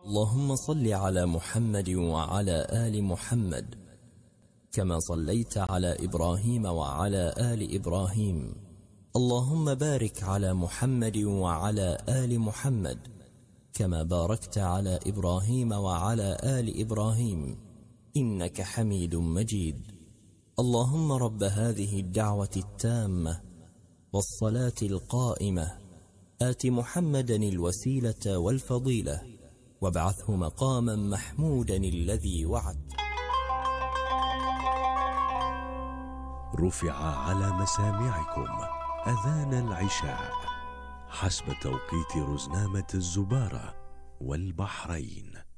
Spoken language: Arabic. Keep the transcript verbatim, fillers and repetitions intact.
اللهم صل على محمد وعلى آل محمد كما صليت على إبراهيم وعلى آل إبراهيم. اللهم بارك على محمد وعلى آل محمد كما باركت على إبراهيم وعلى آل إبراهيم إنك حميد مجيد. اللهم رب هذه الدعوة التامة والصلاة القائمة آت محمدا الوسيلة والفضيلة وابعثه مقاما محمودا الذي وعدت. رفع على مسامعكم أذان العشاء حسب توقيت رزنامة الزبارة والبحرين.